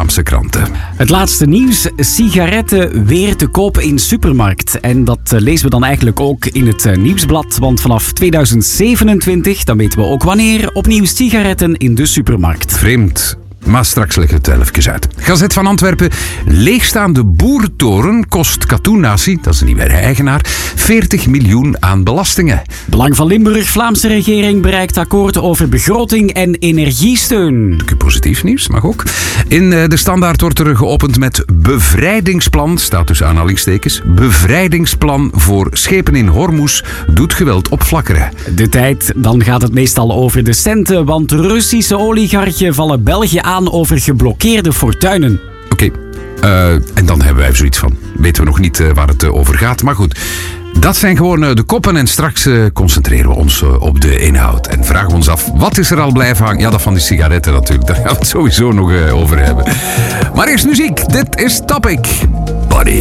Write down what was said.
Vlaamse kranten. Het laatste nieuws, sigaretten weer te koop in supermarkt. En dat lezen we dan eigenlijk ook in het nieuwsblad. Want vanaf 2027, dan weten we ook wanneer, opnieuw sigaretten in de supermarkt. Vreemd. Maar straks leg ik het even uit. Gazet van Antwerpen. Leegstaande boertoren kost Katoennatie, dat is de nieuwe eigenaar, 40 miljoen aan belastingen. Belang van Limburg, Vlaamse regering bereikt akkoord over begroting en energiesteun. Positief nieuws, mag ook. In de Standaard wordt er geopend met bevrijdingsplan, staat tussen aanhalingstekens, bevrijdingsplan voor schepen in Hormuz doet geweld opflakkeren. De tijd, dan gaat het meestal over de centen, want Russische oligarchen vallen België aan over geblokkeerde fortuinen. Oké, en dan hebben wij zoiets van, weten we nog niet waar het over gaat, maar goed. Dat zijn gewoon de koppen en straks concentreren we ons op de inhoud. En vragen we ons af, wat is er al blijven hangen? Ja, dat van die sigaretten natuurlijk, daar gaan we het sowieso nog over hebben. Maar eerst muziek, dit is Topic. Buddy.